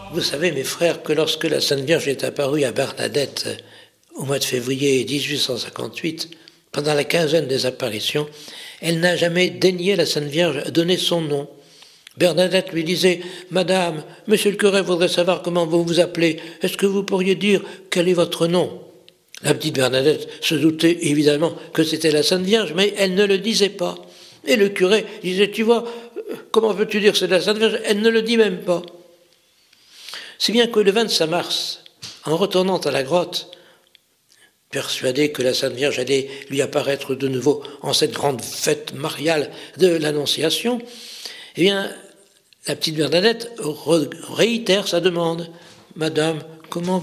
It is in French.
Vous savez, mes frères, que lorsque la Sainte Vierge est apparue à Bernadette au mois de février 1858, pendant la quinzaine des apparitions, elle n'a jamais daigné, la Sainte Vierge, donner son nom. Bernadette lui disait « Madame, monsieur le curé voudrait savoir comment vous vous appelez. Est-ce que vous pourriez dire quel est votre nom ?» La petite Bernadette se doutait évidemment que c'était la Sainte Vierge, mais elle ne le disait pas. Et le curé disait « Tu vois, comment veux-tu dire que c'est la Sainte Vierge ?» Elle ne le dit même pas. Si bien que le 25 mars, en retournant à la grotte, persuadé que la Sainte Vierge allait lui apparaître de nouveau en cette grande fête mariale de l'Annonciation, eh bien, la petite Bernadette réitère sa demande. « Madame, comment